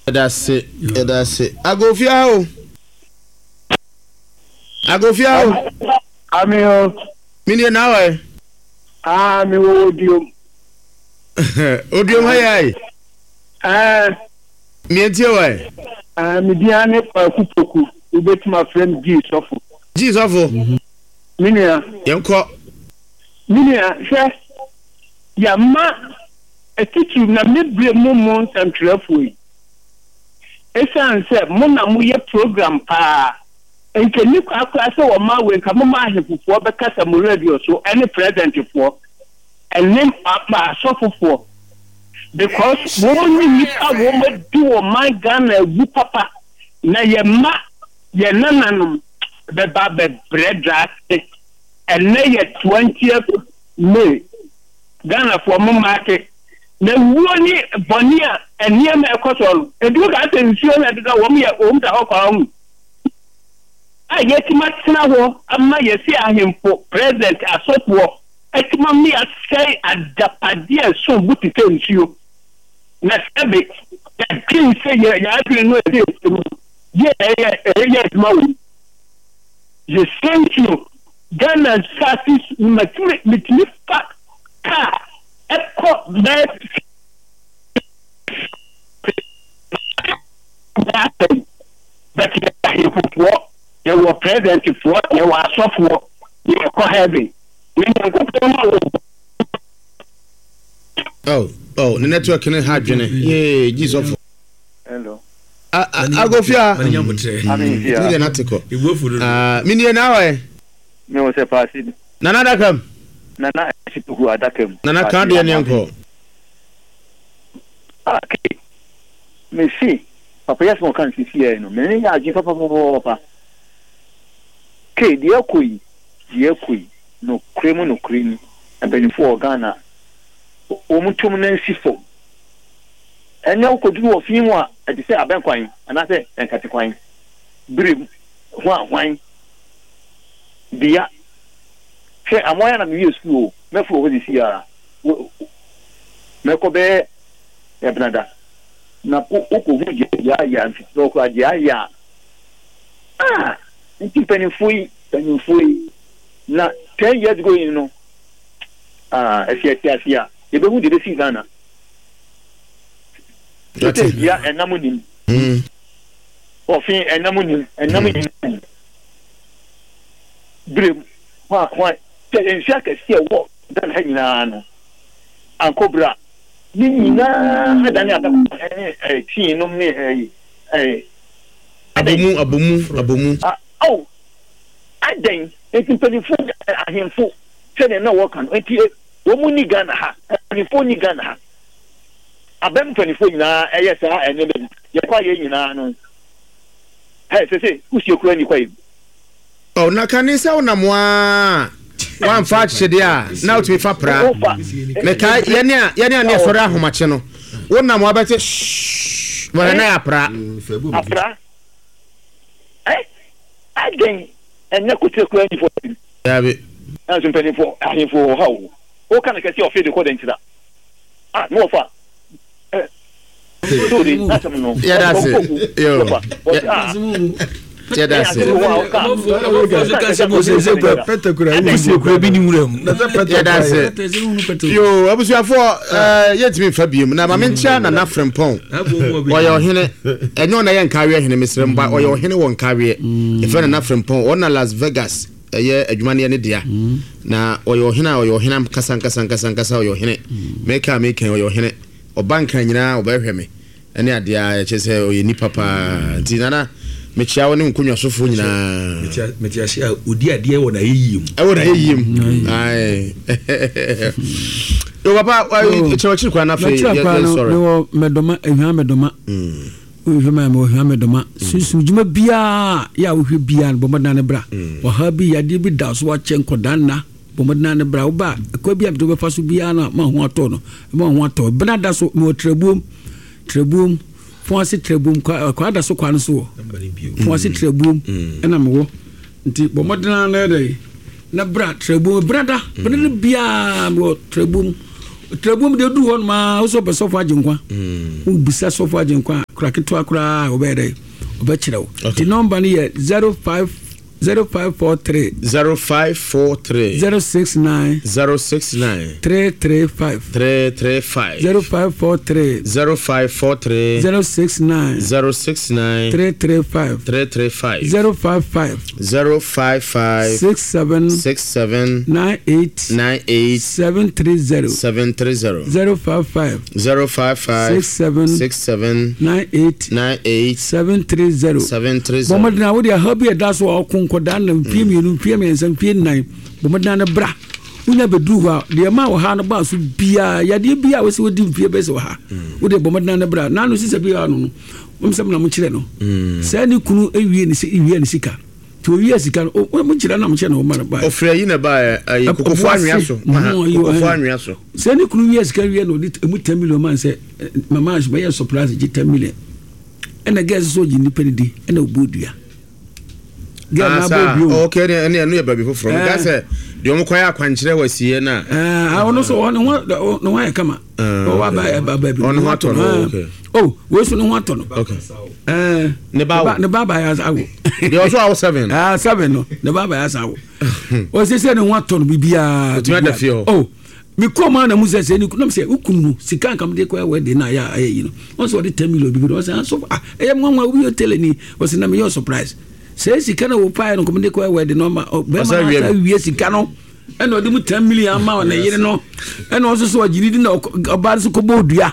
That's it. Agofia. Amio. Mini now eh? Mi odium. Odium hayai. Mi enti why? Mi diane kupoku. Ubet my friend G Sofo. G Sofo. Minia. Yanko. Minia, sir. Ya ma etitu na mebre mo nsam trafui. Esan se mo na mo ye program pa. Enke ni kwa se wo ma we nka mo ma ahefufo be kasa mo radio so any president for and name ma sofofo because wo ni pa wo ma di wo my Ghana wu papa na ye ma ye nananum be ba be bread and na ye 20th May Ghana for mo market na woni bonia enia me ekosol edu ka tension na da wo me o mta hokwa yetima tena ho amma yesi ahemfo president asopwo etima mi asai adapadia so butite nsuo na sebe ya kin se ya adwene no ede ye ma wo je sent you Ghana satis mitmi fa ka eko but you were present for you were software you were heavy. Oh, the network can have Jenny. Yeah, Jesus. Hello. I go fear. I'm here. An article. Mini now, eh? No, say passing. Nana come. Nana, who are that? Nana can't be any uncle. Okay. Me see. Papa, yes, one can't see here. No, many are give up. Okay, dear Queen, no cream, no cream, and then for Ghana. Omutum Nansifo. And now could do a few more at the say a banquine, and I say, and Cataquine. Brim, wine. Dear, say, I'm one of you school, not for this year. Mekobe, Ebnada. Napu, ya. Ah! Penny free. Now 10 years ago, you know. As you don't do the season. Yeah, and Namunim. Or Finn and Namunim. Brim, why? And Shaka still walk, then hanging on. And Cobra. Nina, I see no me. Abumu. Oh, I think it's 24 him for saying no work on 28. Womuni Ghana ha, 24 ni Ghana ha. Abem 24 na yes and then you quiet no. Hey, say, who's your cranny quay? Oh, na kanisa na mwa. One fact dia now to fa pra. Meka yene na sori ahomache no. Wona mo abete shh. Wona na apra. Apra. Again, and you could take any for him. As in penny for how? What can I get your feed according to that? Ah, no far. Yeah, that's it. Yeah, that's it. Yo, I was your for yet me Fabium. Now, my mention and not from Pong. Or your hinne, and no, I am carrying him, Mr. Mba, or your hinne won't carry it. If you're enough from Pong, or Las Vegas, a year, a money and a dear. Now, or your hinna, or your hinam, Casan, or your hinne, make or your hinne, or banker, you know, or bury me. And yeah, dear, just say, or you need Papa Tinana. Mechia woni nkunya sofo nyina mechia sia odi ade wona yeyim ai yo papa chewachi kwa na fe sorry no medoma ehwa medoma ehwa medoma susu juma bia ya wo hwe bia bo modana bra wo ha bi yade bi da so wa che nkodanna bo modana bra wo ba kwa bia do be fa so bia na ma ho ato no ma ho ato bena da so mo trebum Fonsi trebum kwa da so kwa no so fonsi trebum ena mewo nti bo modena na dey na bra trebum brada bena bia mo trebum de du hon ma so be so fa jinkwa u bisa so fa jinkwa kura ketewa kura obere obechira wo the number ni 0543 0543 069 335 0543 069 335 055 67 98 730 055 67 98 730 bomodna wo dia habi daso akonkoda na mpie nan bomodna na bra unya bedru ha de ma wo ha no ba so bia ya de bia wo se wodi mpie be se wo ha wo de bomodna na bra na no sise bia no no msem na mo kire no sa ni kunu ewie ni sika to wie sika no mo kire na mo kire na wo ma ba ofre yi na ba kokofo anwea so kokofo anwea so sa ni kunu wie sika wie no emu 10 million man se mama ash be surprise 10 million ena guess so ji ni penidi ena obodua okay ene no ya baby for that say de omo kwaya akwankyere wasie na ono so ono no wa kama o wa ba baby ono ho to no okay we so no ho to no okay ne baba ya awo de also awo 7 7 no ne baba ya awo o se se ne ho to no bibia to da fie mi koma na musa se ni kunam se ukunu sika kam de kwa we de na ya ayi no on so de 10 million bibi o se so nwa we tell ni o se na me your surprise se sika na wo pa no kom de kwa we de no ma be ma wie sika no e no de mu 10 million ma na yire no e no so so jiri di na oba so ko bodua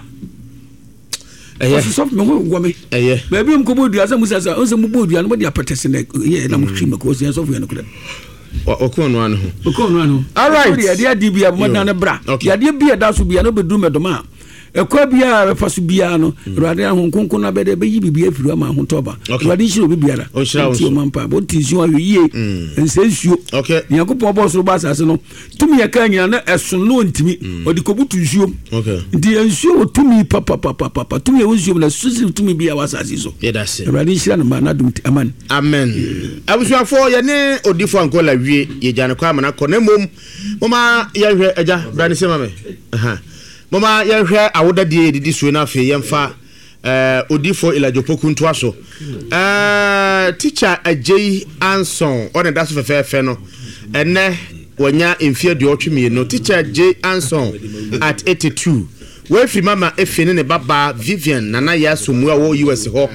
so me wo me be bi m ko bodua se musa se on se mu bodua no de apetese na ye na mu hwime ko se so fu no kura okonu anu all right ya di bia mo na bra ya di bia da so bia no bedu medoma ekwa bia fa so bia no ruade ahon konko na bede be yi bibia firu ama ho toba ruade shiro bibia da ti o mampa bo ti su ayo yie ensensuo yakopon bo so ba sase no tumi ya kan nya na eso no ntimi odi kobutu nsuo ndi ensuo tumi papa tumi e nsuo na susi tumi bia wasase so ruade shira na na dum amen abusuafo ye ne odifo ankola wie ye jane kwa mana ko na mom mama ye hwe eja brani sema me mama ye hwe awoda die didi so na afi yemfa odifo ilajopoku ntoa so teacher Ajay Anson on that so fefe no ene wonya emfie de otwemie no teacher Ajay Anson at 82 we fi mama efine ne baba Vivian nana ya somu a wo US ho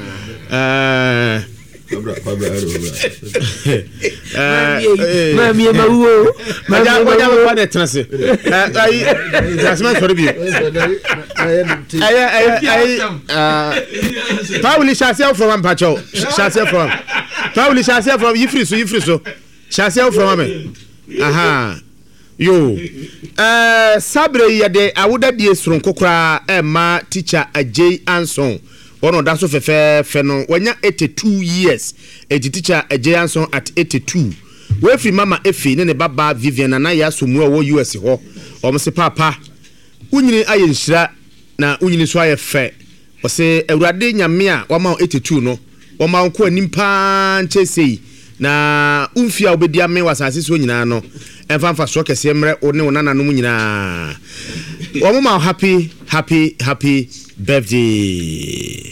mami e mawo maja pa de transe ai jasman sorry bi Pauli Chasia from Pacho Chasia from Pauli Chasia from Yifri so Chasia from me aha yo sabre ya de awoda die sron kokra ma teacher Ajay Anson ono da so fefe no wanya 82 years teacher Ajay Anson at 82 we fi mama efi ne baba Vivian na ya so mu wo US ho o se papa unyini aye nhira na unyini so aye fe o se awurade nyame a wa ma 82 no o ma nko animpa nchesei na umfia obedi ame wasase so nyina no emfa so kese mre one wonana no nyina o ma happy birthday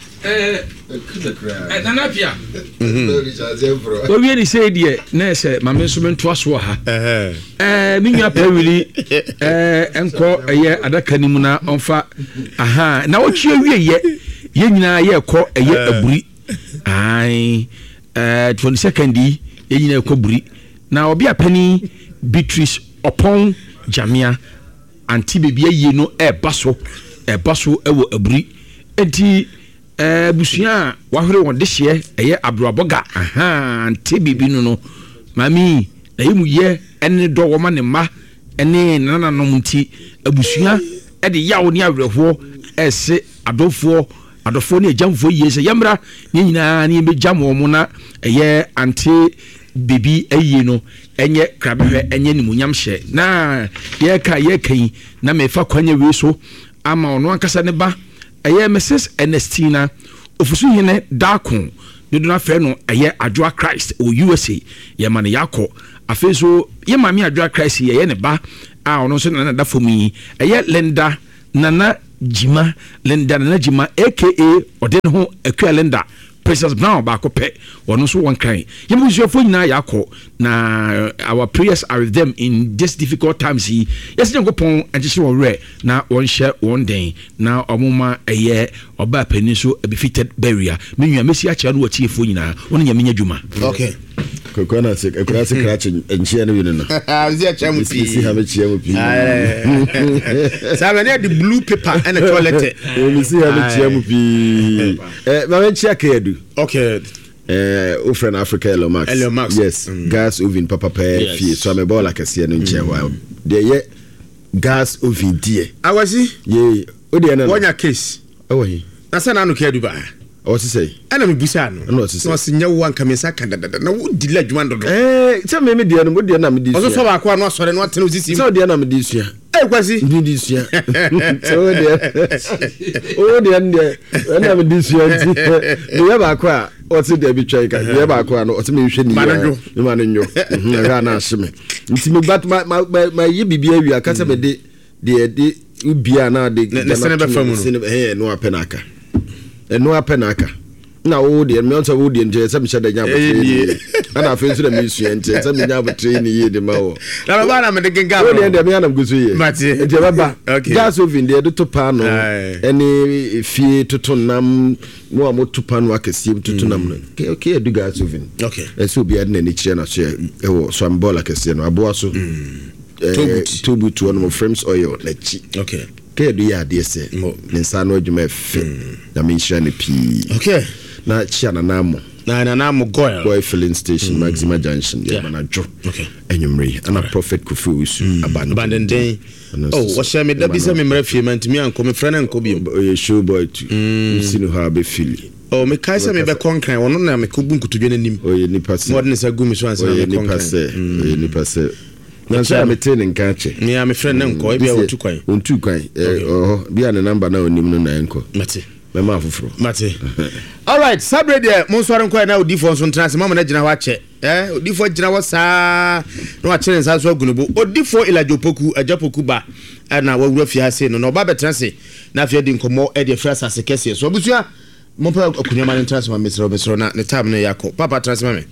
nanapia owie ni say die na se mame so mento aso ha minya pawili enko eye adaka nimu na onfa aha na wo chie wie ye nyina ye ko eye aburi ai 22nd ye nyina ko buri na obi apani Beatrice Opon Jamia anti bebia ye no baso ewo aburi enti busua wahore won de hye eye abroaboga aha anti bibi no mami na yimu ye ene do wo ma ne ma ene nana no mti abusua e de yawo ne awerho ese adofo ne ejamfo yese yamra ne nyina ne be jamo mo na eye anti bibi ayi no enye krabehwe enye nimunyam hye na ye kan na mefa kwanya we so ama ono ankasa ne ba eye Mrs Ernestina ofusu hene dakon de do na fe no eye Adwoa Christ o USA ye ma ne yakọ afeso ye ma me Adwoa Christ ye ne ba a ono so na da fomi eye Linda nana Jima Linda na Jima aka odene ho akua Linda Precious Brown baako pɛ ɔno so wɔn kan yɛmusuafo nyinaa yɛakɔ na our prayers are with them in this difficult times yi yɛsɛ Nyankopɔn agyehye wɔn werɛ na wɔnhyɛ wɔn den na ɔmoma ɛyɛ ɔbaa panin so befitted burial menua mesi akyerɛ no wɔtiefo nyinaa wɔn nyame nya dwuma okay kokona se krache enchia no yino azi acha mu pi si ha be chia mu pi sa me the blue paper and the toilet we si ha be chia mu pi ma me chia kedu okay o friend Africa Elon Musk yes gas oven papa pe fie so me ball like ase no nchia wa de ye gas oven die awasi ye o de na wonya case owo na se na no kedu ba o ti say ana me busa no no ti say no se nyawo anka me saka dada na wo di la dwuma dodo se me die no mo die na me di so so ba ko no asore no atena osisi so die na me di sua kwasi di sua so die na me di sua nti me ba ko a o ti de bi twai ka me ba ko a no o ti me hwe ni me ma no nyo na na ahye me nti me bat ma yi bibia wi aka se me de ubia na de na sene be famu no no apenaka no apenaka na wo de me onto wo de nje se me sheda nya botre ana afi nso da me sua nje se me nya botre ni ye de ma wo na ba na me de genga wo de me anam gusu ye nje baba gas oven de to pa no eni fie toto nam mo amoto pa no akese toto nam no okay edu gas oven okay eso bia de na ni kire na so e wo so am ball akese no abo so tobutu on mo frames oil na chi okay kedu ya de se nsa no adwuma fe na me hira ne pi okay na chia na namo goil filling station Maxima Junction ya manajo okay enyumri ana prophet Kofi Usu abandon oh what shall me da bi se me mra fie man timi anko me frɛ na nko bi o show boy tu sinu ha be fili oh me kai se me be konkran wono na me ko bu nkutudwe nanim o ye nipa se modern se gu me so ansa me konkran o ye nipa se na so me tene nka che me ya me frɛ na nko e bia otu kwan bia ne number na onim no na enko mate mema afufuro mate all right sabre de mon so nko na odifo nso ntena se mama na gina wa che odifo gina wa saa no a kire nsa so agunubo odifo ilajopoku ajapoku ba na wa wura fie ase no ba betena se na fie di nkomo e de fra sase kese so obusua mo pa akunya ma ntena se ma mesro na ne tab no yakọ papa trans ma me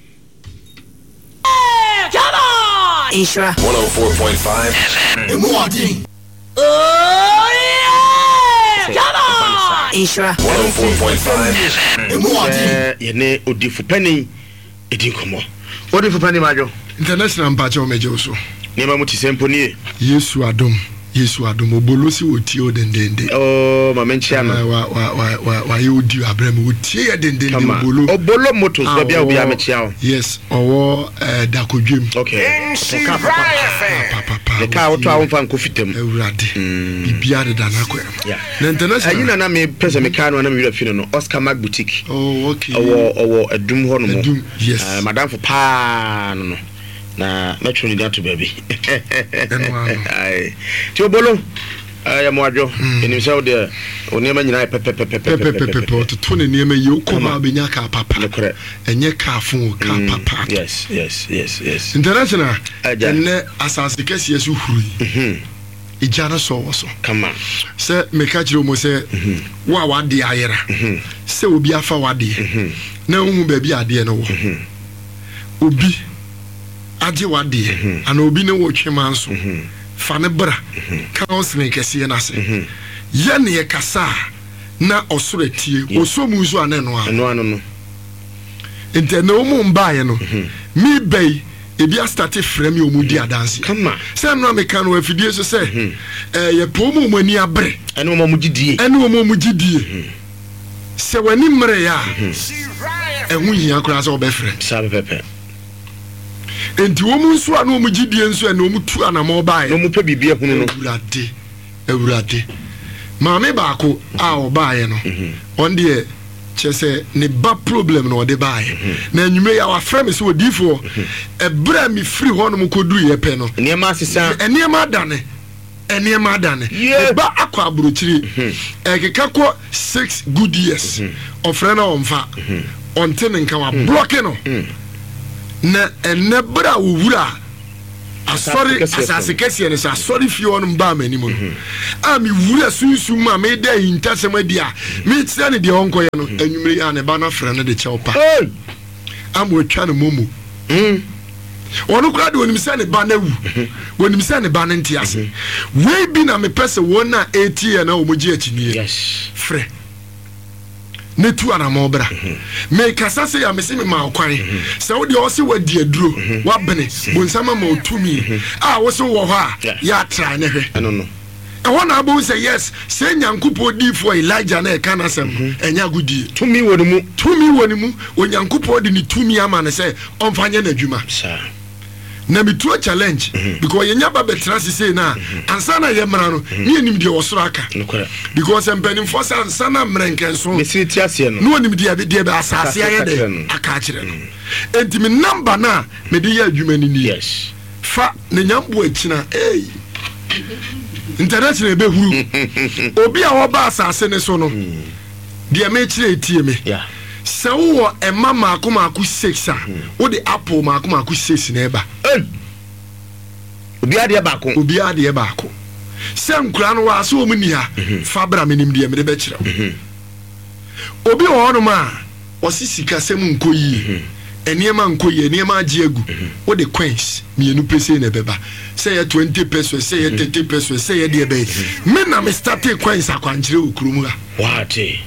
Isra 104.5 FM. Oh yeah! Come on! Isra 104.5 FM. Yene odifu pani edi nkomo. Odifu pani majo. International mpacho meje so. Nema muti sempo nie. Yesu adom obolosi oti odendende. Oh mamenchi ana. Wa yodi abrem oti odendende obolo motos do bia obi amechia. Yes, owo dakodwem. Okay. The car to our fan cofitem. Eurade. Bibia de danako. Yeah. Na international. Ayina na me pese me car no na me wira fino no Oscar Mag Boutique. Oh okay. Owo edum ho no mo. Yes. Madam for pa no. Na metro ni that baby. Ai. Ti obolo. Ya mo adwo. Enim se wo de onema nyina pepe to ne niema ye ukoma benya ka papa. Enye ka fun ka papa. Yes. International. Enne asase kese yesu huri. Ijana so wo so. Come on. Se me ka kire mo se wa wade ayera. Se obi afa wade. Na hu ba bi ade no wo. Obi ade wade ana obi ne wo twema nso fa ne bra counseling kese na se ye ne ye kasa na osoro tie osomu nso ane no no ente na omu mbaye no mi bay ebi a start frame yo mu di adanse come on se no me kan no afidie so se ye pomu mu ani abre ene mo gidie se wani mre ya ehu hia kura se obefre sabe pepe enti wo mu nso ana omu gidie nso ana omu tu ana mo bae no mu pe bibia hunu no ewurade maame baako a obae no on de chese ne ba problem no de bae na anyume ya wa frame so odifo ebra mi free ho no mo koduru ye pe no eniema asesa eniema dane ba akwa abrochiri ekeka ko 6 good years ofrena onfa onte ne nka wa block no na enebra wura asɔre asase kɛseɛ ne sɛ asɔre fie hɔ no mbaa m'ani mu no a mewura sunsum a meda hintasɛm adi a mekyerɛ ne deɛ ɔnkɔyɛ no anwummere a ne ba no afrɛ no de kyɛw pa ama ɔtwa no momu ɔno koraa de wɔnim sɛ ne ba no awu wɔnim sɛ ne ba no nte ase wei bi na mepɛ sɛ wɔn a ɛtiɛ na wɔmɔgye akyinie frɛ ne tu anamɔ bra mekasa sɛ ya mese me ma kwan sɛ wo de ɔse wadi aduro wabene bonsama ma otumi a wo so wɔ hɔ a ya tra ne hwɛ ɛhɔ na abo sɛ yes sɛ nyankopɔ diifo Elijah na ɛka nasɛm ɛnya agudie tumi wɔ ne mu onyankopɔ de ne tumi ama ne sɛ ɔmfa nyɛ n'adwuma na me tuo challenge because yenya ba betra sise na ansa na ye mra no ne enim de osoro aka because empanim for ansa na mrenken so me siri tiase no no enim de be asase aye de aka kire no enti me number na me de ye adwuma ni yes fa ne nyambo akina international be huru obi a wo ba asase ne so no de me kire etie me sɛ wowɔ ɛma maako 6 a wode apple maako 6 na ɛba obi adeɛ baako sɛ nkura no waa sɛ wɔ mu ni ha fa bra menim deɛ mede bɛkyerɛ obi wɔ hɔnom a ɔse sika sɛm nkɔ yie ɛnneɛma nkɔ yie nneɛma agye agu wode coins mmienu pese na ɛbɛba sɛ yɛ 20 pesos sɛ yɛ 30 pesos sɛ yɛ deɛ bɛyɛ me na me starte coins akwankyerɛ wɔ kurom ha waate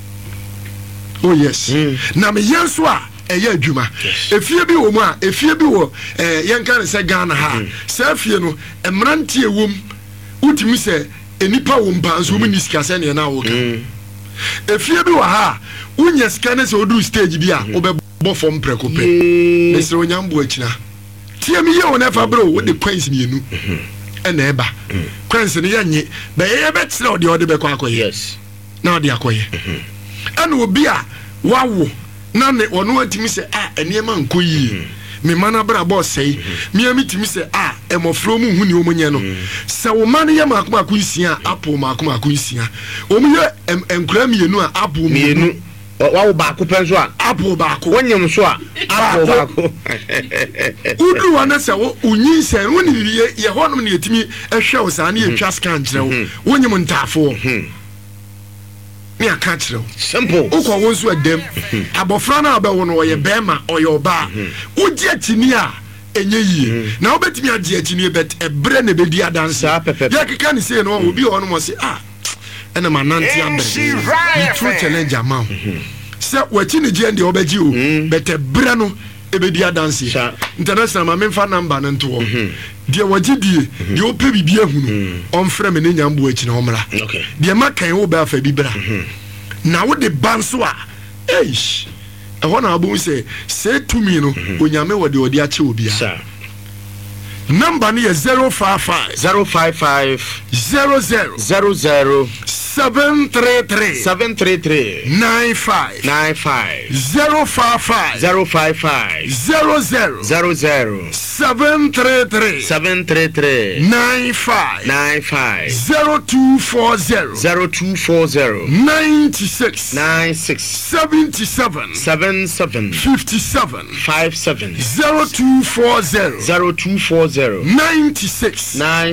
oh yes na me yenso a ɛyɛ adwuma efie bi wɔ mu a efie bi wɔ yɛnka ne sɛ Ghana ha sɛ efie no emrantie wom utimi sɛ enipa wɔ mpa nso mu ni sika sɛ ne na wo ka efie bi wɔ ha unya sika ne sɛ odu stage bi a obɛbɔ fom preko pɛ mesre onyambo akina tie mi ye wɔ na fa bro wo de coins mienu ɛna ɛba coins ne yɛnye bɛyɛ bɛkyerɛ ɔde ɔde bɛkɔ akɔyɛ yes na ɔde akɔyɛ ɛna obi a wawo na ne ɔno atimi sɛ ɛnneɛma nkɔ yie me mana bra boss sɛ me amitimi sɛ ɛmɔfro mu hu ne omunye no sɛ wo man yɛ maako nsia apple maako nsia omu yɛ enkura mienu a apple mienu wawo baako pɛ so a apple baako wonyem so a apple baako udu wana sɛ wo unyi sɛ woni yɛ hɔnom ne yɛtimi ɛhwɛ wo saa ne yɛtwa scan kyerɛ wo wonyem ntafo me aka kyerɛ simple ukɔ wo nso adam abɔfra na abɛwo no ɔyɛ bɛma ɔyɛ ɔba wogye atini a enye yie na wobɛtumi agye atini bet ebre na bedi adansa yɛ keka ne sei no obi ɔno mo se ɛna manante ambe ni true challenge amount sɛ wachi ne gye ndi obɛgye o bet ebre no ebedi adanse international ma memfa number no nto die wagye die die opɛ bibia hu no ɔmfrɛ me ne nyambo akyi na ɔmra die makan wo ba fa bibra na wo de banso a ɛhɔ na abo sɛ tumi no onyame wode ɔde akye obi a number no yɛ 055 00 733 95 055 00 733 95 0240 96 77 57 0240 96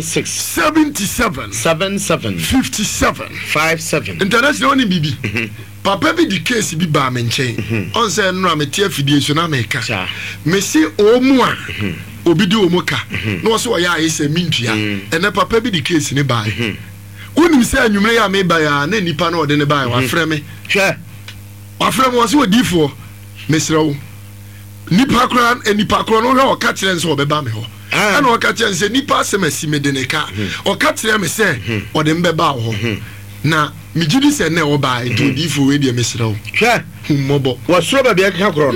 77 57 international oni bibi papa bi di case bi ba me nchen on say no amete afidie so na me ka me si omu a obi di omu ka no so ya ayese mintua ene papa bi di case ne ba unim say anwumre ya me ba ya na nipa na ode ne ba wa frɛ me hwɛ wa frɛ me wo so odifo me srew nipa kra no hwɛ o ka kyerɛ nso obeba me ho ana o ka kyerɛ nse nipa asemasi me de ne ka o ka kyerɛ me sɛ ode mbeba ho na mijidi se na wo ba into difo we de mesrew hwɛ hummobo wo soro ba bia ka kro no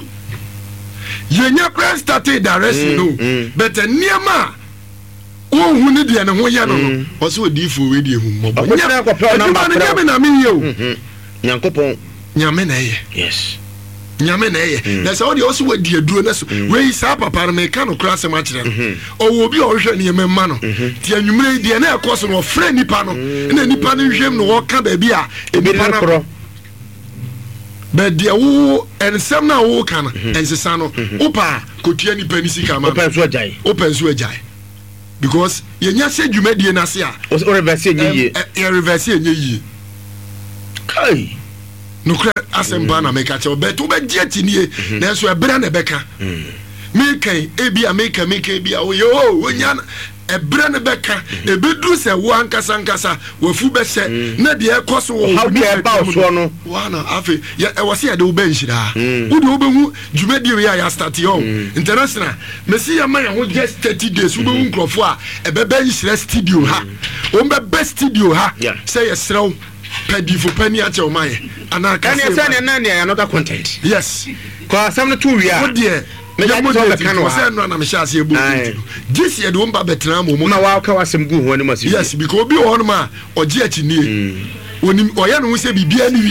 yenya press started direction no but niema wo hu ne de ne ho ye no wo so difo we de hummobo nya ko pe number na me ye o nyankopon nyame na ye yes nyame na ye na sɛ wo de also wadi aduro na so we sa papa no me ka no kra sɛm akyerɛ o wo bi o hwɛ ne yemma no ti anwumre de na ɛkɔ no frɛ nipa no na nipa no hwɛm no wo ka ba bi a nipa no kro but dia wo ensem na wo kana ensesa no opa kotua ni pani sika ma open so ajai because yenya se dwumadie na se a o reverse enye yi kai no kra asemba na meka che but wo be die tinie na so ebra na beka me kai ebi ameka ebi o yo wonya ebra ne beka ebedru se wo ankasa wafu be se na de ekoso wo how be about so no wana afi ya e wose ya de wo benhira wo de wo behu dwumadie we ya start yo international mesi ya man ho just 30 days wo behu nkrofo a ebebenhira studio ha wo be studio ha say yesrew pedifo pani a che o man anaka say na another content yes kwa some to we are me ya mo de kan wa say no na me sha say ebu this year do mba betra mo na wa ka wasem gu ho ni masi yes because obi ho no ma oje achi nie onim oya no say bibia ni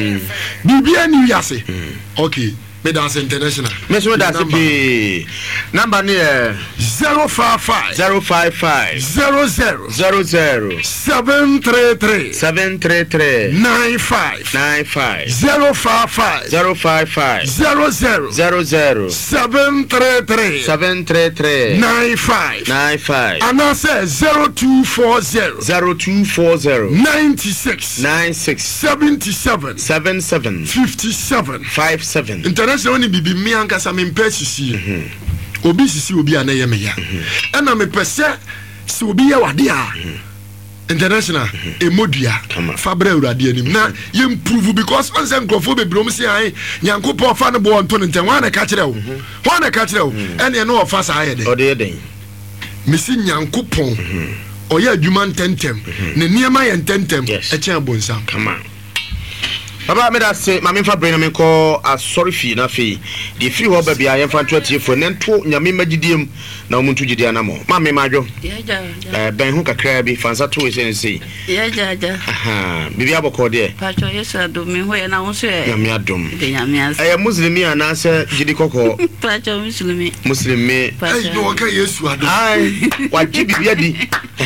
wiase okay me dance international me so dance be number ni 055 00 733 95 055 00 733 95 and I say 0240 96 77 57 international ni bibi mi ankasa me mpesisi obi sisi obi anaye me ya na me pese si obi ya wade a international emodua fabra urade anim na ye improve because on say nkrofo bebrom say an nyankopon fa ne bo onto nten wa na ka kire wo ene no ofa sa aye de ode den mesi nyankopon oya adwuma ntentem ne niema ye ntentem e kyan bonsa come on Baba me da se ma me fa brain me ko asori fi na fi di free ho ba bia ye fa twati fo ne nto nyame magidiem na omuntu gidi anamo ma me madwo ben hu kakra bi fansa to we say aha bibi aboko de pacho yesu adom me ho ye na won so e nyame adom de nyame as muslimi ana se gidi kokko pacho muslimi ai no ka yesu adom ai wa bibi adi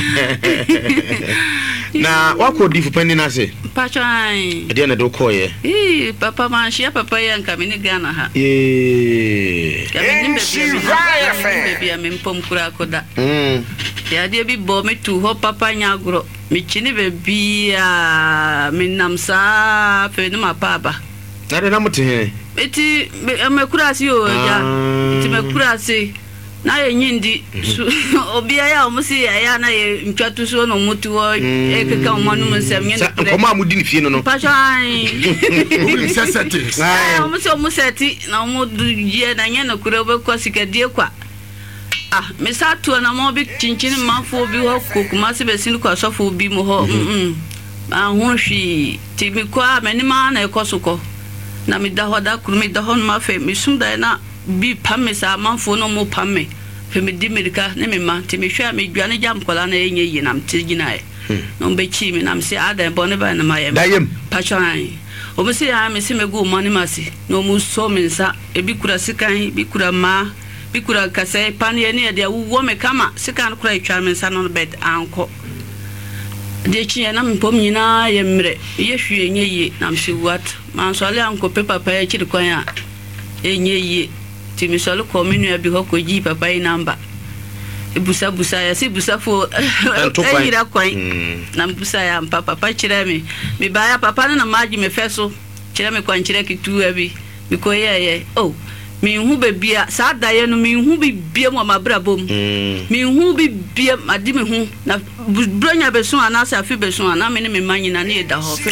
na wako di fu pani na se pacho ai ade na do ko ye papa man shia papa ye nka me ni Ghana ha baby me mpom kura koda ya de bi bo me tu ho papa nya agro me chini baby a me namsa fe no mapaba na de na muti eti me kura si o ja eti me kura si na ye nyindi obi ya o musi ya na ye ntwatu so no mutu o ekeka o manu nsem nye no ko ma mudi ni fie no pachai obi seseti o museti na mo ye na nye no kura be ko sikadie kwa me sa to na mo bi chinchin manfo bi ho kokuma se be sin ko asofo bi mo ho ho hwi ti mi kwa me ni ma na ekosoko na mi da ho da kuru mi da ho ma fe mi sum da na bi pamme sa manfo no mo pamme fe me di medika ne me ma ti me hwa me dwane jam kola na enye yi nam ti gina e no be chi me nam se ada bo ne ba na ma ye pachan o me se ya me se me go mani masi no mu so me nsa e bi kura sikan bi kura ma bi kura kase pan ye ne de wo me kama sikan kura itwa me nsa no bed anko de chi na me pom nyina ye mre ye hwe enye yi nam se wat man so ale anko pe papa ye chi kwan a enye yi ti mi solo ko minu ya bi hoko ji papa yi namba busa ya si busa fo ayira kwan na busa ya papa chira mi ba ya papa na maji me feso chira me kwan chira kitu abi mi ko ye oh mi hu be bia sa da ye no mi hu bi bia mo mabra bom mi hu bi bia adi me hu na bronya be so ana sa fi be so ana me ne me manyi na ne da ho fe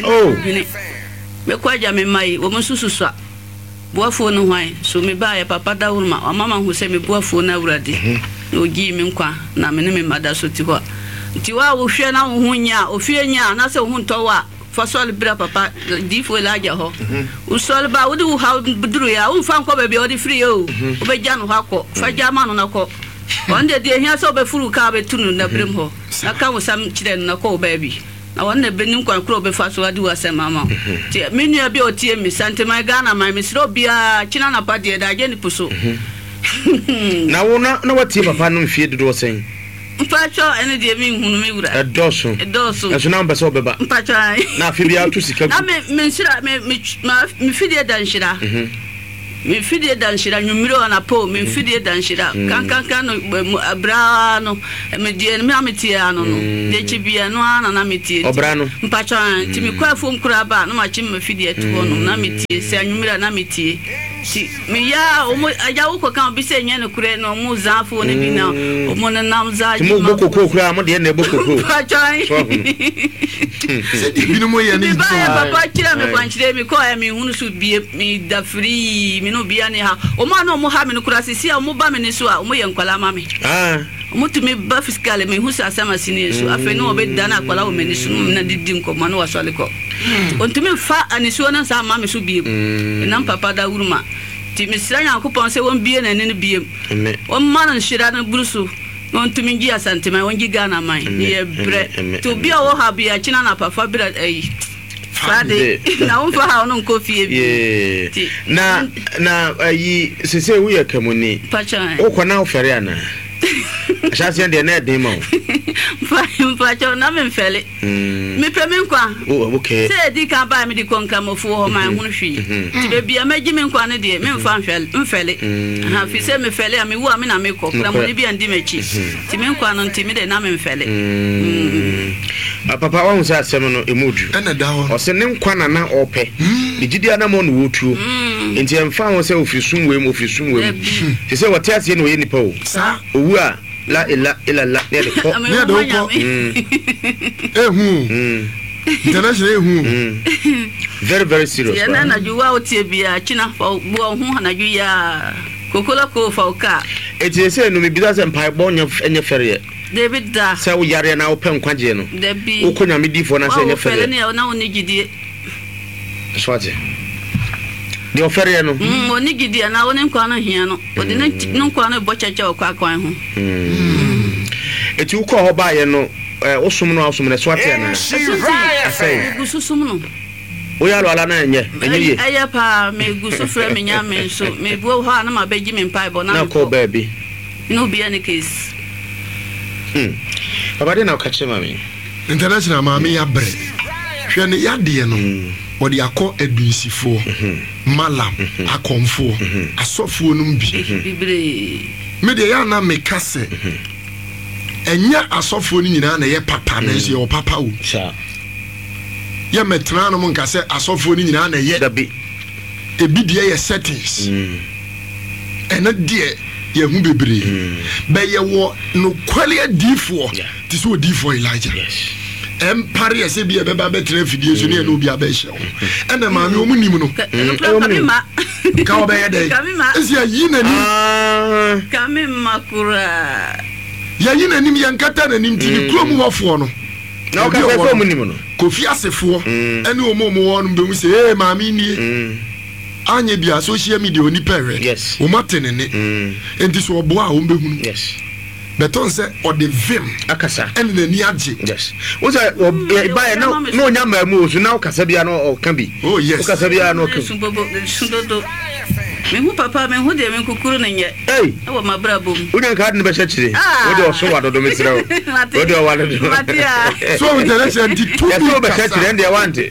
me kwaja me mai wo mo sususua boafo no hwan so me ba ya papa da wurma o mama hu se me boafo na wurade o gi me nkwa na me ne me mada so ti ho ti wa wo hwe na wo hu nya o fie nya na se hu nto wa fa so le bra papa di fo la ja ho o so le ba wo du ha duru ya wo fa nko ba bi o di free o be ja no ha ko fa ja ma no na ko on de hia so be furu ka be tunu na brem ho na ka wo sam kire na ko ba bi na wonne benim kwan kro be fa so adi wase mama ti menu ya bi o tie mi sante my Ghana my misro bia china na pade da je ni puso na wona na wati papa no fie dodo sen mpacho ene de mi hunu me wura edoso eso na mbese obeba mpacho na afibia to sika na me nshira me fidie dan shira me fidie dan shira nwumiro na po me fidie dan shira kan no abra no me die me ametia no no de chibia no ana na metie obra no mpacho ti me kwa fom kura ba no ma chi me fidie to no na metie se nwumiro na metie si me ya o mo aja wo kan bi se nya no kure no mo zafo ne bi na o mo na nam za ji mo bokoko kura mo de na bokoko mpacho se di bi no mo ya ni papa kira me kwanchire mi ko ya mi hunu su bi mi da free mi no bia ne ha o ma no mo ha mi no kura sisi a mo ba me ne so a o mo ye nkwala ma me mo tumi ba fiscal me hu sa sama sini so afa no obe dana akwala o me ne so na didi nkomo no wasole ko on tumi fa ani so na sa ma me so bi na papa da wuruma ti mi sira nya ko pon se won bie na ne biem o ma na shira na brusu on tumi gi asante ma won gi gana mai ye bre to bia wo ha bia china na papa bra Friday na on fa ha on ko fie bi na ayi sese wu ye kamuni o ko na ofere ana Ashasi ndi na dey ma. Mfacho na me mfele. Me peme nkwa. Oh okay. Se di kan ba me di konka mofu ho man hunu hwi. Ti be bia magi me nkwa ne de me mfa mfele. Ha fi se me fele me wu ame na me ko. Na mo ni bia ndi mechi. Ti me nkwa no nti me de na me mfele. Papa wa unsa asem no emudu. Ena da ho. O se ne nkwa na ope. Di gidi na mo no wotuo. Enti emfa ho se ofisum we mo ofisum we. Ti se wote ase no ye nipa o. Sa owu a la ila la ne de ko. Ne de ko. International very very serious. Ya na juwa otie bia china fa bu ho na ju ya kokola ko fa ka. Eti se no me bi da se mpai bo enye fere. David da. Se wo yare na wo pen kwaje no. Dabi. Wo konya me difo na se enye fere. Fere ne na woni gidie. Swati. De ofere no. Woni gidie na woni nkwa na hia no. Odi na nkwa na bo cheche okwa kwan ho. Eti uko ho ba ye no osum no osum ne swati na. Asai. Gususum no. O ya lo ala na enye ye. Aya pa me gusu frɛ me nya me so me bu ho na ma beji me mpai bo na ko baby. No be any case. Papa de na kache mami. International mami ya bre. Hwe ne ya de no. Wodi akọ edunsifo. Malam akomfo. Asofo no bi. Bibre. Me de ya na me kase. Enya asofo ni nyina na ye papa na so ye papa o. Sha. Ye metra no monka se asofo ni nyina na ye dabi. Ebi de ye settings. Ena de ye hu bebre. Be ye wo no kwale difo. Ti so difo Elijah. Yes. Empire ye se bi e be ba betre fidie so ne no bi abehye wo. Ena ma me omunim no. Ka wo be ye dey. Esi ayi na ni. Kamima kura. Ya yi na nim ya nkata na nim ti ni krom wofo no. Na o ka se fo munim no. Kofi asefo ene omomo won be mu se maami ni. Anye bia social media oni pere. Yes. O matene ne. Enti so obo a o be hunu. Yes. Beton se o de vim akasa. Ene na ni age. Yes. O say ba ye no nya ma mu so na o kasa bia no o kan bi. Oh yes. O kasa bia no kan. Sundodo. Me hu papa me hu de me kukuru ne nye. Hey. E wo mabra bom. O nya ka de be chechire. O de o so wa do me sira o. O de o wa do. Matia. So international di two. Ya so be chechire ndi e wante.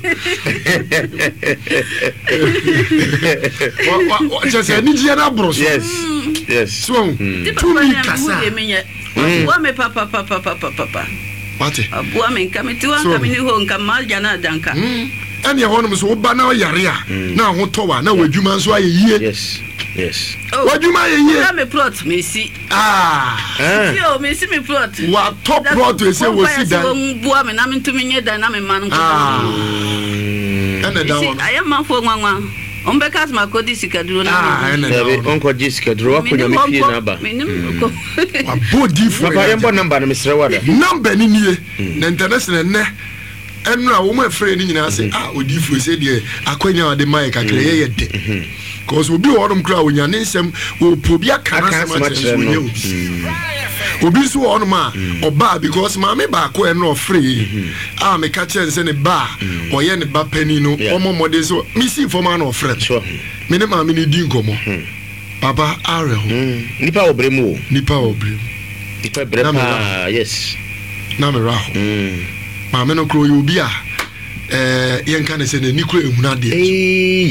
Wa chese ni je na bro so. Yes. Yes. So two mi kasa. Wa me papa. Mate. Abua me nkamiti wa nkamini ho nkama jana danka. Ene ye hono so ba na yare a na ho towa na wadwuma nso ayeye. Yes. Yes. Wadwuma ayeye. Na me plot me si. Yo me si me plot. Wa top plot we say wo si dan. So bua me na me ntumi nye dan na me man ko. Ene da wo. I am man fo nwanwa. Ombeka ma ko di sikaduro na. Ene da wo. Onko di sikaduro wa kunya me fie na ba. Wa body for. Papa yembo number na mesre wada. Number ni nie. Na international ne. Enu a wo ma frɛ ni nyina se odifu se de akwanya ade mai kakra ye de cause obi wonum kra wonya ne nsɛm wo probi aka na sɛm wo nye obi so wonum a oba because ma me ba ko eno free me ka chen se ne ba oye ne ba pani no omomode so mi si forma na ofrɛ me ne ma me ne di nkomo papa are ho nipa obremu nipa obremu Ipe brepa yes. Na me raho. Ma me no kro yo bi a yen kan se na ni kro ehuna de.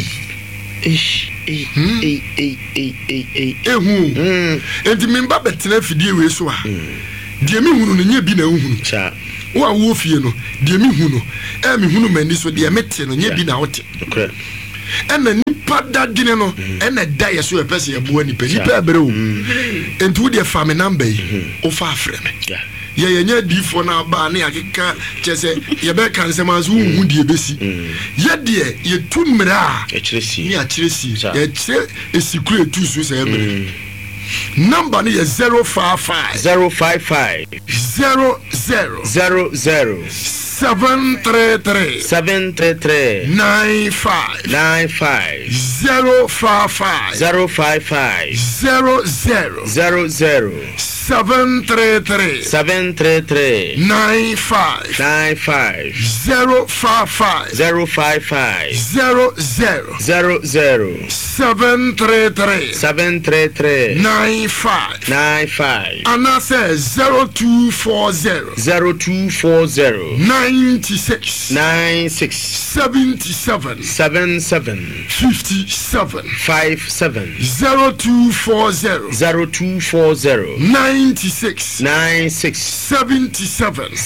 Enti memba betena fidie we so a. Die mi hunu no nya bi na hunu. Cha. Wo fie no die mi hunu. Mi hunu mani so die mete no nya bi na wote. Okay. Ena nipa dadwene no ena da ye so epese ye bo nipa ebere wo. Enti wo de fa me number yi. O fa afre me. Yeah. Ye nya difo na ba na yakeka chese ye be kan se manzo hu die besi. Ye de ye tunmra. E kiresi. Ni a kiresi. Ye kire esikure etu so se ebere. Number ni 055 055 00 733 95 055 00 733 95 055 00 733 95 and I say 0240 96 77 57 0240 96 77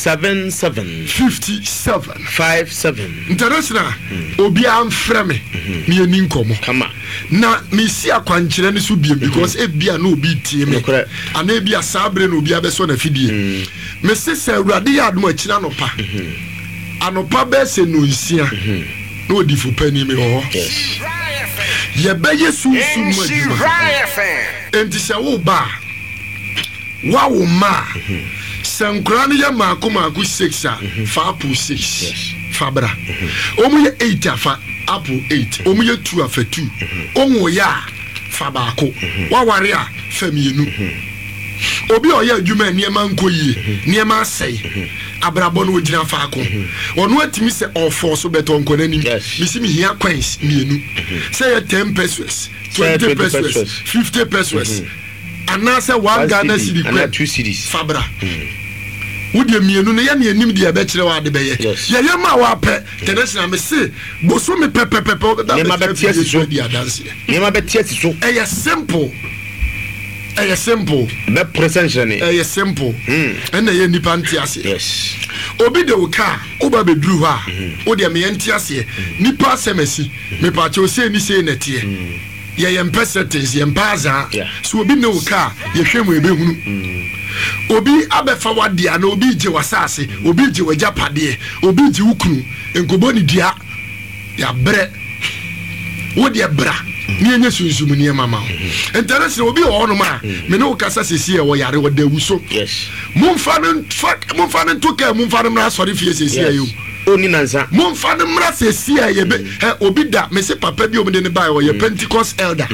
57 international obi am frame me ani nkomo na me si akwankyere ne so bie because ebia na obi tie me ana ebia sabre na obi abeso na fidie me se se awurade ya adom akira no pa anopa be se no nsia na odi fu pani me ho ye be yesu su mu aduma enti se wo ba wa wo ma sankura ne ya maako 6 a fa apple 6 fabra omu ye 8 afa apple 8 omu ye 2 afa 2 onwo ya fa baako wa ware a famienu obi oya adwuma niema nkoyie niema asai abrabo no ogina faako ono atimi se ofo so beto nkonani misi mi hia coins mienu say 10 pesos 20 pesos 50 pesos anase 1 Ghana cedi and 2 cedis fabra wodi mienu no ya ne anim de be kire wa de be ye ye ma wa pe tenesi na me se boso me pepepe da be tiasi so di adanse ne ma be tiasi so simple simple be presential ni simple and ye nipa ntiase yes obi de uka oba be dru ha o de me ntiase nipa semesi me pa che o se ni se netie ye percentage ye mpaza so obi ne uka ye hwemu ebe hunu obi abefa wade ana obi je wasase obi je wajapade obi je ukunu enkobo ni dia ya bre wo de bra ni enye sunsumu ni mama international obi o no ma me no kasa sesi e wo yare wo da wuso yes mumfa no toka mumfa no mra sori fie sesi ayo oni nansa mumfa no mra sesi aye be obi da me se papa bi o me de ne bai wo ye Pentecost elder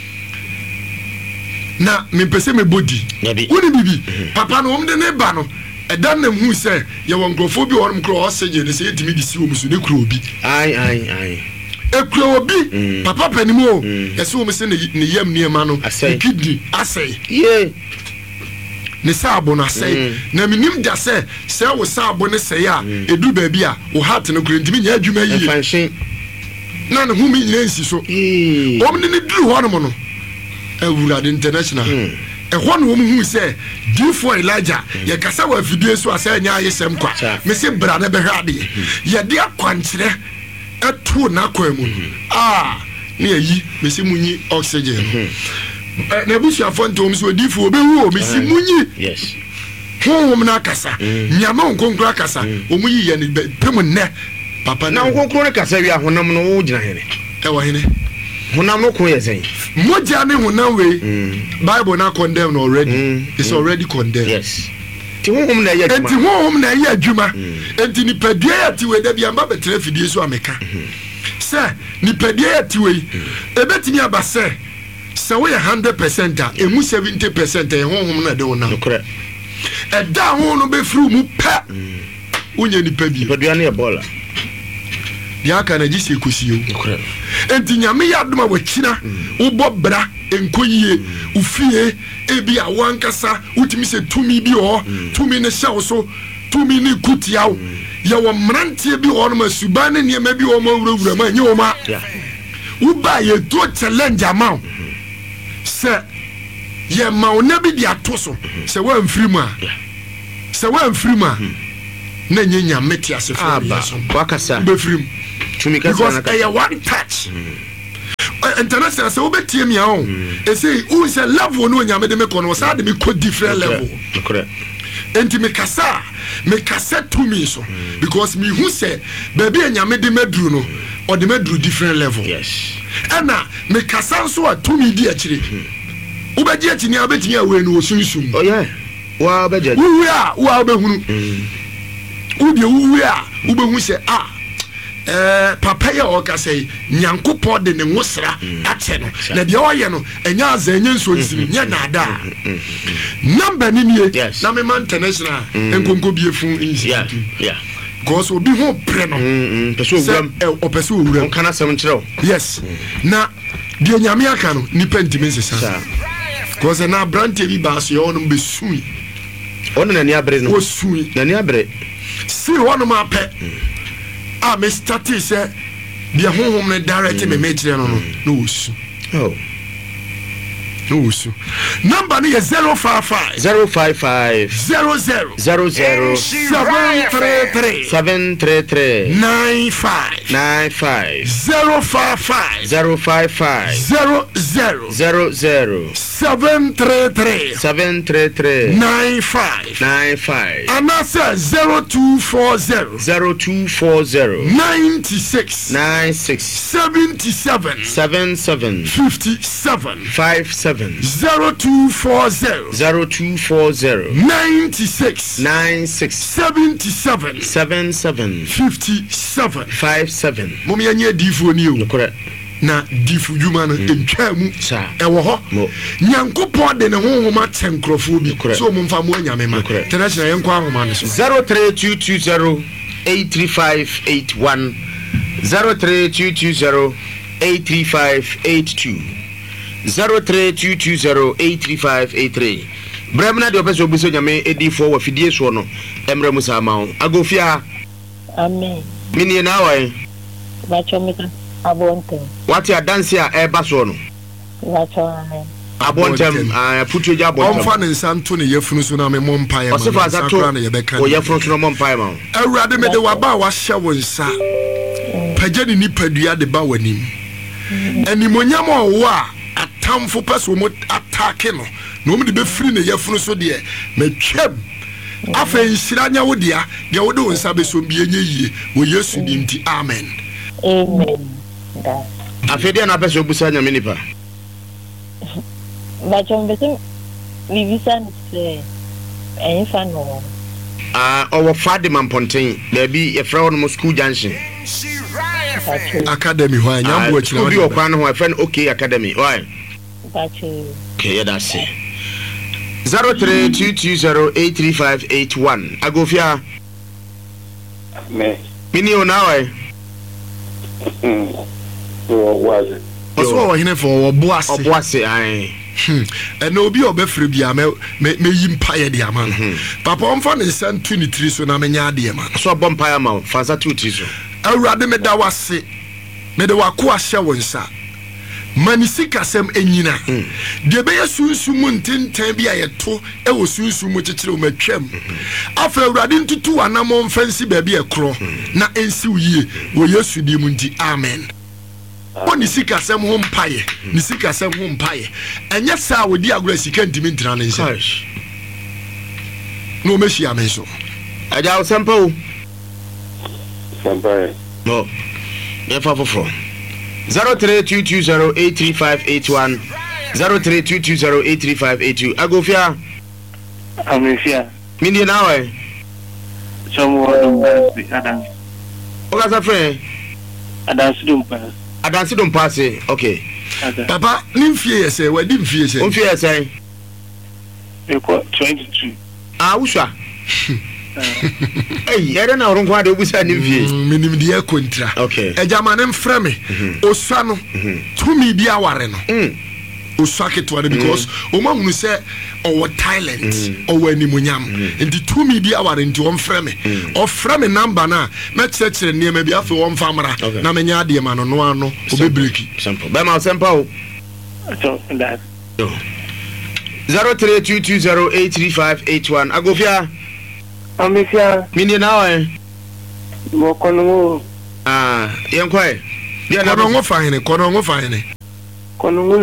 na me pese me body woni bibi papa no o me de ne ba no edan na hu se ye won grofo bi o kro oseje ne se yetimi di si o musu ne kro obi ai ekro obi papa panimo yeso me se ne yam niema no kidney asay ne sabo na say na minim da se wo sabo ne say a edu ba bi a wo heart no kro ntimi nya adwuma yi na ne hu mi nsi so o me ne duru ho no mo no Awurade international ehwo no hu se difo Elijah ye kasa wa video so asa nya ayesem kwa me se bra na be hwade ye de akwankyere etu na kwamu ne yi me se munyi oxygen na busia fonto so difo obewu o me se munyi yes hom na kasa nyama nkonkura kasa o mu yi ye ne pem ne papa na nkonkura kasa wi ahonam no wo gina hene ewo hene honam no ko ye sen moja ne honam we Bible na condemn already it's already condemned yes ti honam na ye adwuma enti honam na ye adwuma enti ni padie ati we da bia mba betre fidie so ameka se ni padie ati we ebetimi abase se we 100% a emu 70% e honam na de honam okra eda honam be fru mu pa unye ni padi padua na ebola ya kana ji se kosiyo enti nyame ya adoma wakina wo bobra enkoyie ufie ebi a wankasa utimi se tumi bi ho tumi ne hyew so tumi ne kutiaw ye wo mrantie bi ho no masuba ne ne ma bi ho ma wurawura ma nye wo ma uba ye do challenge amount se ye ma ona bi dia to so se wa mfiri mu a se wa mfiri mu a na nyenya meti asefo aba wakasa be firi mu tumi kasa na because one touch international say obetie mi a e say who say level no nyame de me kono say de me ko different level correct enti me kasa to me so because me who say baby nyame de meduru no or de meduru different level yes ana me kasa so a to me di akire obeji akini abetini awe no osunsun oh yeah wa obeji wa obehunu udi uwe a obehu say papa ya oka say nyankopɔ de ne ngosra ache no na de oye no enya azanya nso nsiri nya na ada number ni nie na me man international enkonko biefu institute yeah because obi ho pre no peso owuram opeso owuram kana sem kyerɛw yes na de nyame aka no ni pentimi sesa because na brand bi baso yo no besui ono na ni abre no osui na ni abre si wono ma pɛ me started say the home na direct me metre no no osu oh no osu number ni 055 055 00 00 733 95 055 055 00 733 95 and I said 0240 96 77 57 0240 96 77 57 mom yanye difo ni o correct na difu juma no entwa mu ewo ho nyankopon de ne honhoma tenkrofo bi so mo mfa mo anyame ma international yenko ahoma no 03220 83581 03220 83582 03220 83583 Bremna de opeso buso nyame edifo wa fidie so no emre musa mawo agofia amen mini na wai bacho mika abontem wati adanse a eba so no bacho amen abontem putu ja abontem onfa ne nsanto ne yefunu so na me mompae ma osefa zato na yebeka o yefunu so no mompae ma awurade me de waba wa hye wo nsa pagani ni padua de ba wanim animonyam owo a atamfo peso mo atake no no mo de be free ne yefunu so de metwam afa nsiranya wo dia de wo de nsa be so bi enye yie wo Yesu di nti amen afede na peso busa nyame nipa bacho mbese vivisa nse enfa no owo fade mamponten na bi ye fra no school junction academy ho anyambo akira obi okwan ho friend okay academy why bacho okay that's it 0322083581 agofia me mini onawe waze oso hine for oboase ai and obi obefre bia me yimpaye de ama papa omfa ne santu ni tiri so na menya de ma so bompaye ma fansa tu tiri so awurade me da wase me de wako ahye wonsa manisika sem enyina de be yesunsum ntenten bia yeto e wo sunsum kekere o matwam afa awurade ntutu anamo mfansi ba bia ekro na ensi uyie wo Yesu di mu nti amen oni sika sem ho mpaye ni sika sem ho mpaye enye sa wo di agora sika ntimi ntina ne nse no meshi amen so aja o sampo sampai no ye fa fofo 0322083581 0322083582 agofia amefia mini nawe chomo adan oga sa friend adansi dum pass okay papa nimfie yese wadi mfie yese mfie yese eko 22 usha era na orun kwa de obusa nimfie minim de kontra okay ejama ne mfreme osua no tumi bi aware no Osake to because Omam say our talent or animunyam. And the 2 media were into one frame or frame a number now. Let's say near maybe after one farmer. Namanya diamano no obebriki. Simple. Bema simple. So that 0322083581. Agofia. Amifia. Mini now Mo kono. Yankoi. Konongo fine. Konongo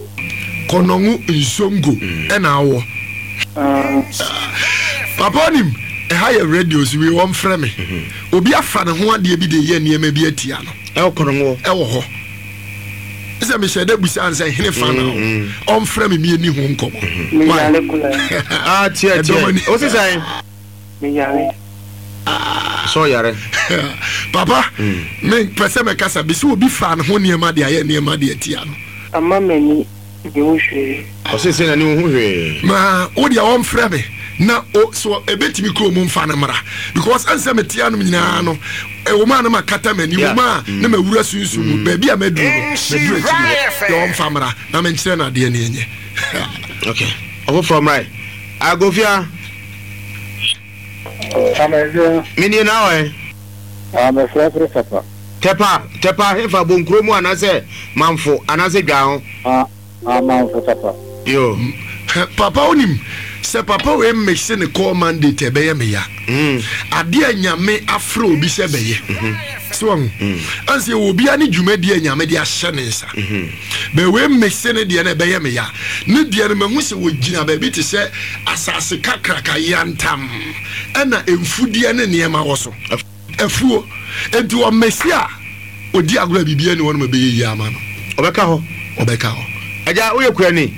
Nzongo ena awo. Papa nim e higher radios we won frame. Obi afa ne ho ade bi de ye niam bi atia no. E konongo e wo ho. Isa me shede busa ansa hene fa na. On frame mi ani ho nkomo. Tia. O se sai. Me yare. So yare. Papa, me pese me kasa bi so obi fa ne ho niam de aye niam de atia no. Amma meni Yoshi. O se na ni ho hwe. Ma o dia on frame na o so ebetimi kro mu mfa na mara because ansa metia no nyina no e wo ma na makata mani wo ma na mawura sunsu mu ba bia maduru no o mfa mara na me nkire na de na enye. Okay, over from right Agofia mini now I'm a flavor papa. Tepa hefa bonkro mu anase manfo anase dwa ho Manfo papa yo papa onim se papa we mix ne call mandate e be ye me ya ade anyame afro obi se be ye so anse obi ani dwumadi anyame de ahye ne nsa be we mix ne de na be ye me ya ne de ne mahu se wogina ba bi te se asase kakraka yantam ana emfudie ne ne ma wo so afuo enti o mesia odi agora bibia ne wonu be ye yi ama no obeka ho aja wo ye kwani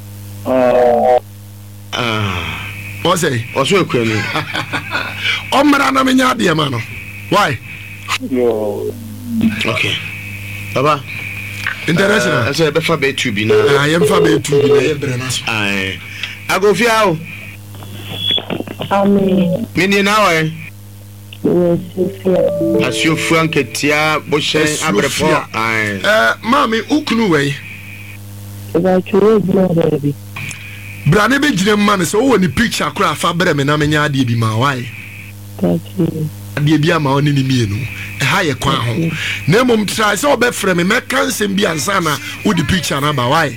o say o so kwani o mara na menya de ma no why yo okay baba international I say be fa be tu bi na yem fa be tu bi na ye bre na so Agofia o Amen. mini na o Yes, asio franketia bo hyen abrepo mami ukunu we about you, baby. Brane be gire man so wo ni picture kura fa bre me na menya ade bi ma why ade bi ama oni ni mienu e ha ye kwa ho na mom try so be frame me mekansem bi ansa na wo di picture na ba why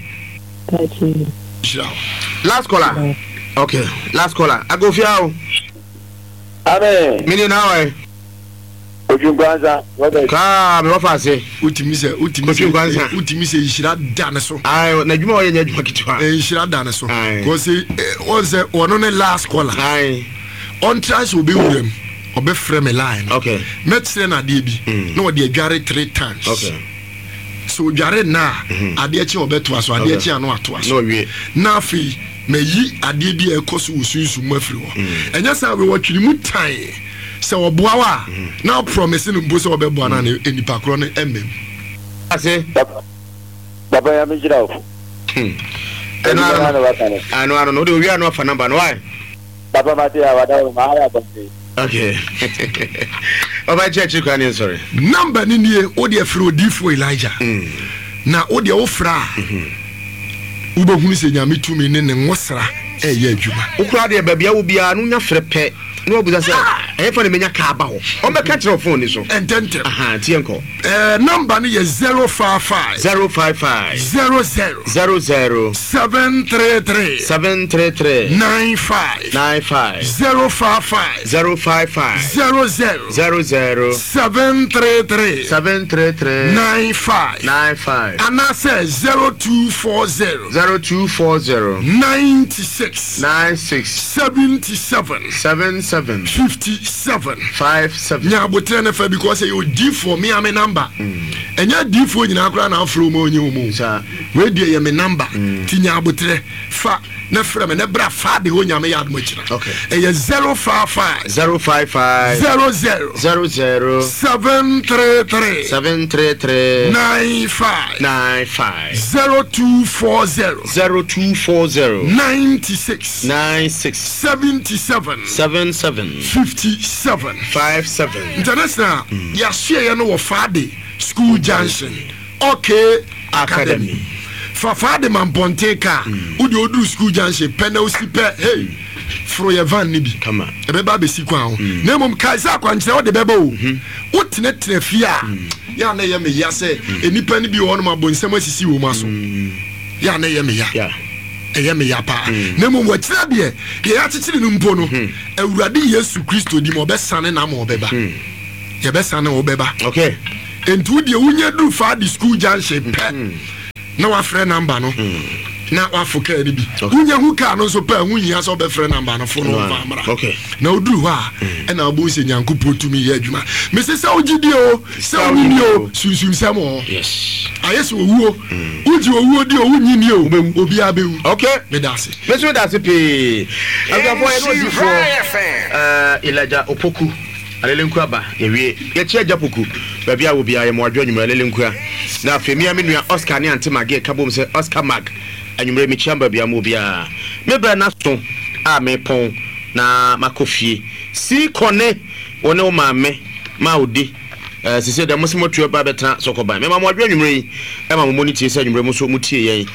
last caller okay last caller Agofia o Amen. mini na o Ojugwanza ka me wafa se utimi se yishira dane so ai na djuma o ye djuma kitwa yishira dane so because on say ono ne last caller ai on try so be wurem obe frame line okay metre na de bi na o de adware 3 times okay so adware na ade echi obeto aso ade echi anu ato aso no wie na afi meyi ade bi ekoso usunsu mafiri ho enya sa we watwiri mu tan se oboa wa na promise no mbo se obeboa na enipa kro no emem ase baba ya mejira o ano no de wi ano fa number no why baba ma dia wada ma ya bonte okay baba check you can sorry number ni nie o de afro difo Elijah na o de o fra ubehunu se nyame tumi ne nwosra ye adwuma ukura de babia wo bia no nya frepe no obuza se e fa ne menya ka ba ho o be ka tro phone ni so entente aha tie nko number ni ye 055 00 733 95 055 00 733 95 and I say 0240 96 77 57 nya botre na fa because you d for me am number enya d for nyina akra na afro mo onye omo we dey ye me number ti nya botre fa na fra me na bra fa de ho nya me yad mo kira okay e 055 00 733 95 0240 96 77 57 international ya share no wo fade school junction okay academy fa de mamponte ka udi odu school junction penalty pe hey fro ye van ni bi kama ebeba be si kwan ho na mom kaisa kwankyere wo de beba o wotenetene fia ya na ye me ya se enipa ni bi wo no mabonsam asisi wo maso ya na ye me ya eye me ya pa na mom wa kira de ye ya chichiri no mpo no awurade Yesu Kristo di mo be sane na mo beba ye be sane wo beba okay entu de wunya du fa di school junction pe na wa frɛ number no na wa foka ri bi wunya hu ka no so pa wunya so be frɛ number no fo no fa mara okay na oduru ho a e na obo se nyankopɔ tumi ye adwuma me se se ogidi o se onini o sunsun sam o yes ayeso owuo uji owuo di o wunyini o obi abewu okay me dase pe agafo e no di fo Elijah Opoku Alelenkwa ba yewie ye chia japoku ba bia wo bia ye mo adwo nyumra Alelenkwa na afemi amenua Oscar ne antemage kabom se Oscar Mag anyumra mi chiamba bia mo bia me bra na so a me pon na makofie si kone wone o maame ma odi sise de mosimo tuo ba beta sokoban me ma mo adwo nyumra yi e ma mo monitie se anyumra mo so mutie yen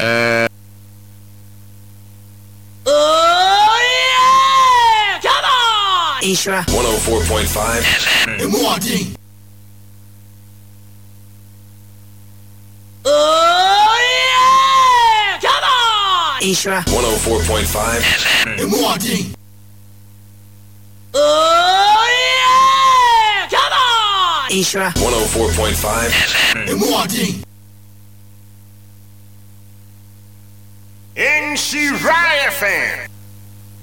Isra 104.5 FM. Morning. Oh yeah! Come on! Isra 104.5 FM. Morning. Oh yeah! Come on! Isra 104.5 FM. Morning. Isra FM.